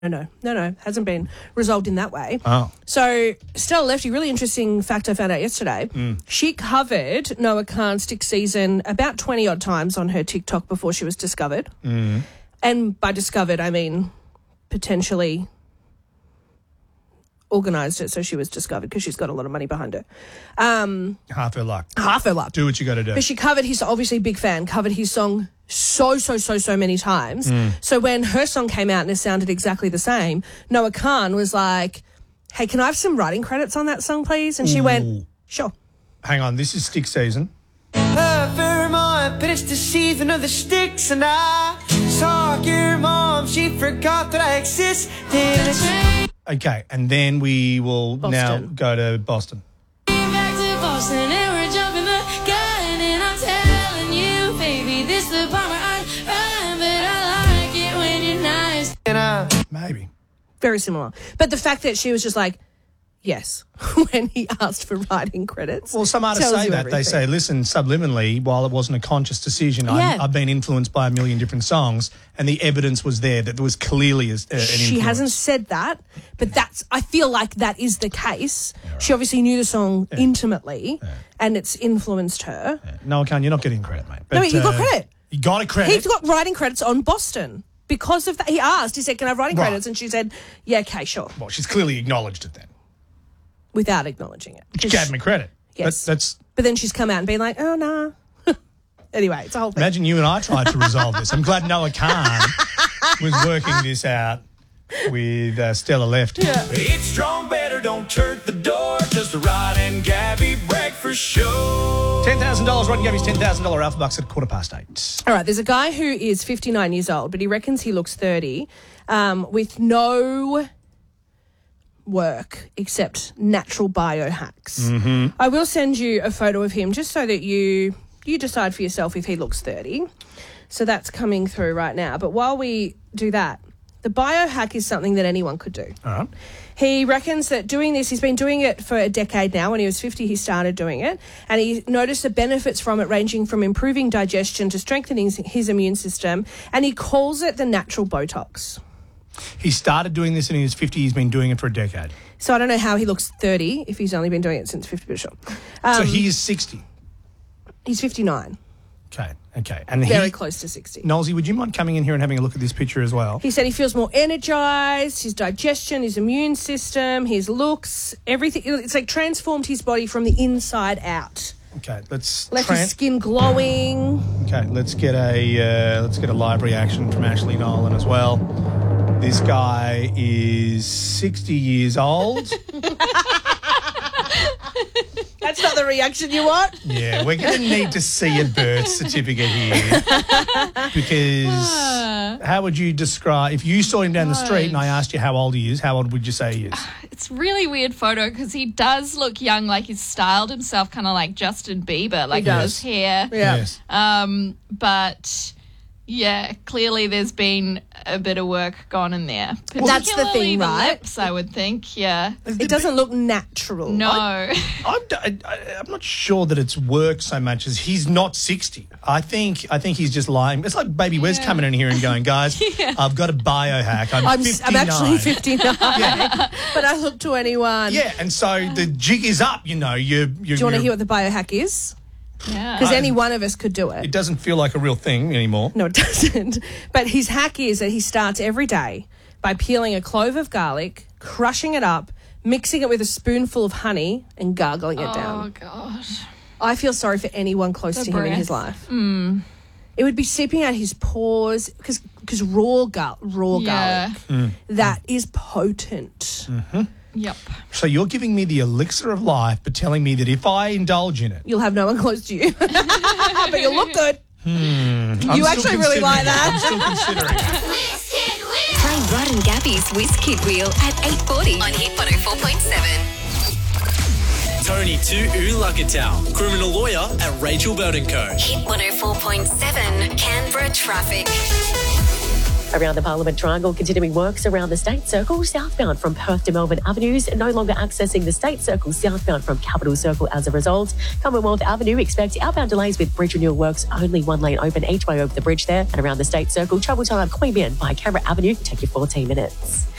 No. Hasn't been resolved in that way. Oh. So Stella Lefty, really interesting fact I found out yesterday. She covered Noah Khan's Stick Season about 20-odd times on her TikTok before she was discovered. And by discovered, I mean potentially organised it so she was discovered because she's got a lot of money behind her. Half her luck. Half her luck. Do what you got to do. But she covered his, obviously big fan, covered his song so many times. So when her song came out and it sounded exactly the same, Noah Khan was like, hey, can I have some writing credits on that song, please? And she went, sure. Hang on, this is Stick Season. Vermont, but it's the season of the sticks, and I saw your mom. She forgot that I existed. Okay, and then we will now go to Boston. Back to Boston and we're jumping the gun, and I'm telling you, baby, this the part where I run, but I like it when you're nice. Maybe. Very similar. But the fact that she was just like, yes, when he asked for writing credits. Well, some artists tells say you that. everything. They say, listen, subliminally, while it wasn't a conscious decision, Yeah. I've been influenced by a million different songs, and the evidence was there that there was clearly an influence. She hasn't said that, but I feel like that is the case. Yeah, right. She obviously knew the song intimately, and it's influenced her. Yeah. Noah Khan, you're not getting credit, mate. But, no, he got credit. You got a credit? He got writing credits on Boston. Because of that, he asked, he said, can I have writing credits? And she said, yeah, okay, sure. Well, she's clearly acknowledged it then. Without acknowledging it. She gave me credit. Yes. But then she's come out and been like, oh, nah. Anyway, it's a whole thing. Imagine you and I tried to resolve this. I'm glad Noah Khan was working this out with Stella Lefty. Yeah. It's strong, better, don't hurt the door. Just a Rod and Gabby breakfast show. $10,000. Rod and Gabby's $10,000 Alpha Bucks at 8:15. All right, there's a guy who is 59 years old, but he reckons he looks 30 with no work except natural biohacks. I will send you a photo of him just so that you decide for yourself if he looks 30. So that's coming through right now. But while we do that, the biohack is something that anyone could do. All right. He reckons that doing this, he's been doing it for a decade now. When he was 50, he started doing it. And he noticed the benefits from it ranging from improving digestion to strengthening his immune system. And he calls it the natural Botox. He started doing this and he was 50. He's been doing it for a decade. So I don't know how he looks 30 if he's only been doing it since 50, but sure. So he is 60. He's 59. Okay. And Very close to 60. Nolsey, would you mind coming in here and having a look at this picture as well? He said he feels more energised, his digestion, his immune system, his looks, everything. It's like transformed his body from the inside out. Okay, let's Left his skin glowing. Okay, let's get a live reaction from Ashley Nolan as well. This guy is 60 years old. That's not the reaction you want. Yeah, we're going to need to see a birth certificate here because how would you describe, if you saw him down the street and I asked you how old he is, how old would you say he is? It's a really weird photo because he does look young, like he's styled himself kind of like Justin Bieber, like his hair. Yeah. Yes. But yeah, clearly there's been a bit of work gone in there. That's the Particularly thing, the right? lips, I would think, yeah. It doesn't look natural. No. I'm not sure that it's work so much as he's not 60. I think he's just lying. It's like Baby Wes coming in here and going, guys, I've got a biohack. I'm 59. I'm actually 59, but I look 21. Yeah, and so the jig is up, you know. Do you want to hear what the biohack is? Yeah. Because any one of us could do it. It doesn't feel like a real thing anymore. No, it doesn't. But his hack is that he starts every day by peeling a clove of garlic, crushing it up, mixing it with a spoonful of honey and gargling it down. Oh, gosh. I feel sorry for anyone close to him in his life. It would be seeping out his pores because raw garlic, that is potent. Mm-hmm. Yep. So you're giving me the elixir of life but telling me that if I indulge in it... You'll have no one close to you. But you'll look good. You actually really like that. I'm still considering it. Play Rod and Gabby's Whiz Kid Wheel at 8:40 on Hit 104.7. Tony to Ulagatal, criminal lawyer at Rachel Burton Co. Hit 104.7 Canberra traffic. Around the Parliament Triangle, continuing works around the State Circle southbound from Perth to Melbourne Avenues, no longer accessing the State Circle southbound from Capital Circle as a result. Commonwealth Avenue, expect outbound delays with bridge renewal works, only one lane open each way over the bridge there. And around the State Circle, travel time Queanbeyan by Canberra Avenue, take you 14 minutes.